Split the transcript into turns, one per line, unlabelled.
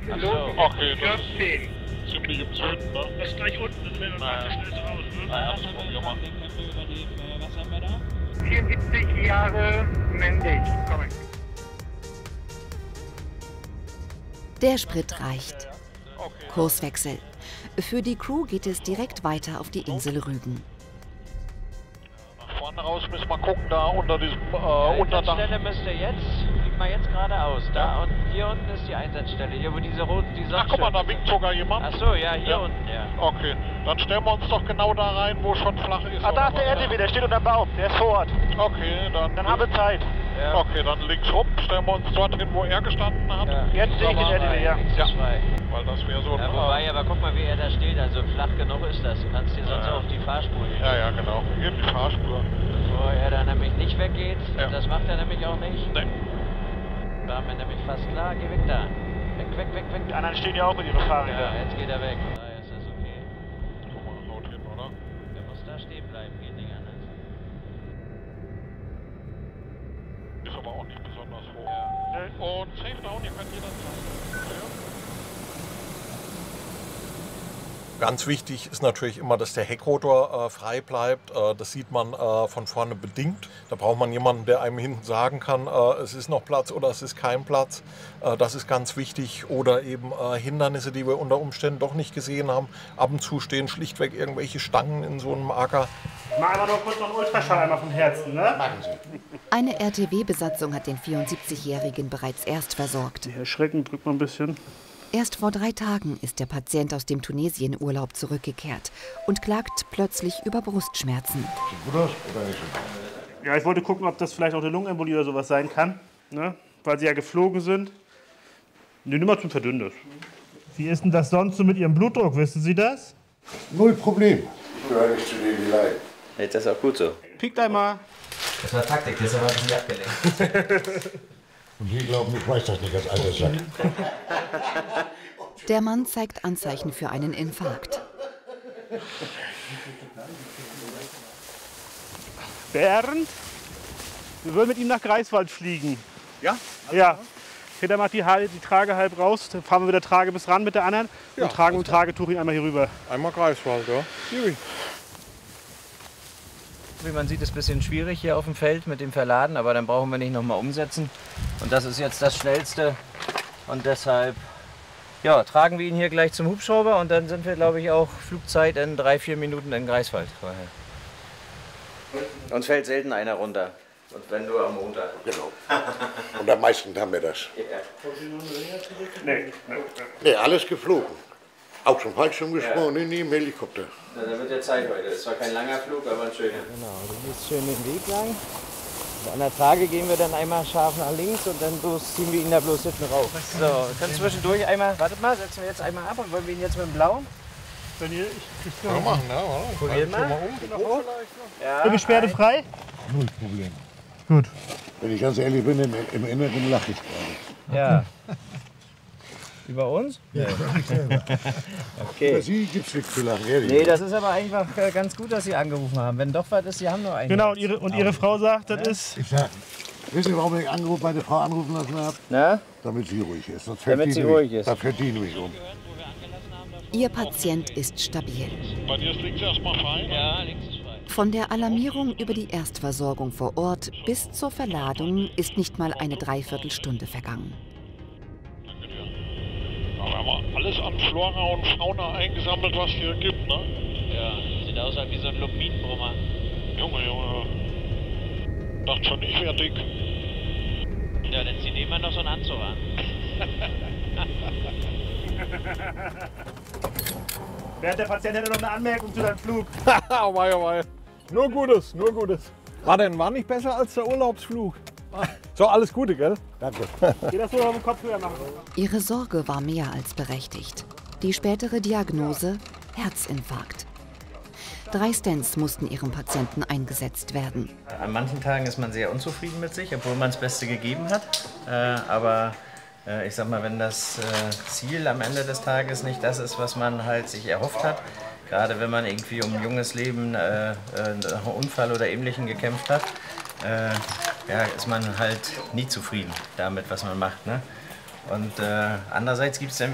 Ach so.
Okay, das
10.
ist ziemlich im Süden, ne?
Das ist gleich unten, das wäre
Naja.
das schnellste raus, ne?
Naja, das wollen wir mal.
Was haben wir da?
74 Jahre männlich. Komm.
Der Sprit reicht.
Okay.
Kurswechsel. Für die Crew geht es direkt weiter auf die Insel Rügen.
Nach vorne raus müssen wir gucken, da unter diesem Unterdach.
Einsatzstelle müsste jetzt, fliegt mal jetzt geradeaus. Da und hier unten ist die Einsatzstelle. Hier, wo diese roten, die
Ach, guck mal, da
Sonnenschirme
winkt sogar jemand.
sind. Ach so, ja, hier
Ja.
unten, ja.
Okay, dann stellen wir uns doch genau da rein, wo schon flach ist.
Ah, da ist der RTW, der steht unter dem Baum, der ist vor Ort.
Okay,
Dann haben wir Zeit.
Ja.
Okay, dann links rum, stellen wir uns dorthin, wo er gestanden hat.
Ja.
Jetzt sehe ich den RTW, ja.
Links
Ja.
ist frei.
Weil das wäre so ein...
Ja, wobei, aber guck mal, wie er da steht. Also flach genug ist das. Du kannst dir sonst
Ja.
auf die Fahrspur gehen.
Ja, genau. Hier die Fahrspur.
Bevor er da nämlich nicht weggeht.
Ja.
Das macht er nämlich auch nicht.
Nee.
Da haben wir nämlich fast klar. Geh weg da. Weg, weg, weg, weg.
Die anderen stehen ja auch mit ihren Fahrrädern.
Ja, jetzt geht er weg. Da ist das okay.
Guck mal, haut hin, oder?
Der muss da stehen bleiben, geht nicht anders.
Ist aber auch nicht besonders hoch.
Ja.
Und Safe Down, ihr könnt jederzeit. Ja.
Ganz wichtig ist natürlich immer, dass der Heckrotor frei bleibt. Das sieht man von vorne bedingt. Da braucht man jemanden, der einem hinten sagen kann, es ist noch Platz oder es ist kein Platz. Das ist ganz wichtig. Oder eben Hindernisse, die wir unter Umständen doch nicht gesehen haben. Ab und zu stehen schlichtweg irgendwelche Stangen in so einem Acker.
Mal einmal noch kurz noch einen Ultraschall einmal vom Herzen, ne? Machen Sie.
Eine RTW-Besatzung hat den 74-Jährigen bereits erst versorgt.
Erschreckend, drückt man ein bisschen.
Erst vor 3 Tagen ist der Patient aus dem Tunesien-Urlaub zurückgekehrt und klagt plötzlich über Brustschmerzen.
Ja, ich wollte gucken, ob das vielleicht auch eine Lungenembolie oder sowas sein kann, ne? Weil Sie ja geflogen sind. Ne, nimm mal zum Verdünnen das. Wie ist denn das sonst so mit Ihrem Blutdruck, wissen Sie das?
Null Problem. Ich gehöre nicht zu denen, die leiden.
Jetzt ist auch gut so.
Piekt einmal.
Das war Taktik, das war ein bisschen abgelenkt.
Und Sie glauben, ich weiß das nicht als alter Sack.
Der Mann zeigt Anzeichen für einen Infarkt.
Bernd, wir wollen mit ihm nach Greifswald fliegen.
Ja?
Ja. Peter macht die Trage halb raus, dann fahren wir wieder Trage bis ran mit der anderen und tragen mit Tragetuch ihn einmal hier rüber.
Einmal Greifswald, ja.
Wie man sieht, ist ein bisschen schwierig hier auf dem Feld mit dem Verladen, aber dann brauchen wir nicht nochmal umsetzen. Und das ist jetzt das Schnellste. Und deshalb ja, tragen wir ihn hier gleich zum Hubschrauber und dann sind wir, glaube ich, auch Flugzeit in 3-4 Minuten in Greifswald. Uns fällt selten einer runter. Und wenn nur am Montag.
Genau. Und am meisten haben wir das.
Ja.
Nee, alles geflogen. Auch schon Fallschirm gesprungen, nee, im Helikopter.
Na, dann wird ja Zeit heute. Es war kein langer Flug, aber ein schöner. Genau, du gehst schön den Weg lang. Und an der Trage gehen wir dann einmal scharf nach links und dann ziehen wir ihn da bloß hinten rauf. So, wir können zwischendurch einmal, wartet mal, setzen wir jetzt einmal ab und wollen wir ihn jetzt mit dem Blauen?
Wenn ihr,
Kann man machen, ja.
Probieren wir. Ja,
bin beschwerdefrei?
Null Problem.
Gut.
Wenn ich ganz ehrlich bin, im Inneren lache ich gerade.
Ja. Über uns?
Ja. Über
Okay.
Sie gibt es nichts zu lachen, ehrlich.
Nee, das ist aber einfach ganz gut, dass Sie angerufen haben. Wenn doch was ist, Sie haben nur einen.
Genau, und Ihre Frau sagt, das ist...
Ich sag, wisst ihr, warum ich meine Frau anrufen lassen habe?
Na?
Damit sie ruhig ist. Sonst
Damit
fällt
sie
die
ruhig
nämlich-
ist.
Da fällt die nämlich um.
Ihr Patient ist stabil.
Bei dir ist links erstmal frei.
Ja, links ist frei.
Von der Alarmierung über die Erstversorgung vor Ort bis zur Verladung ist nicht mal eine Dreiviertelstunde vergangen.
Danke dir. Ja, wir haben alles an Flora und Fauna eingesammelt, was hier gibt, ne?
Ja, sieht aus wie so ein Lupinenbrummer.
Junge. Dachte schon, ich wäre dick.
Ja, dann zieht jemand noch so einen Anzug an.
Bernd, der Patient hätte noch eine Anmerkung zu deinem Flug.
Wei. Nur Gutes, nur Gutes. War nicht besser als der Urlaubsflug. So, alles Gute, gell?
Danke.
Geh das nur auf den Kopf höher machen.
Ihre Sorge war mehr als berechtigt. Die spätere Diagnose: Herzinfarkt. 3 Stents mussten ihrem Patienten eingesetzt werden.
An manchen Tagen ist man sehr unzufrieden mit sich, obwohl man das Beste gegeben hat. Aber ich sag mal, wenn das Ziel am Ende des Tages nicht das ist, was man halt sich erhofft hat, gerade wenn man irgendwie um ein junges Leben, einen Unfall oder Ähnlichem gekämpft hat, ja, ist man halt nie zufrieden damit, was man macht. Ne? Und andererseits gibt es dann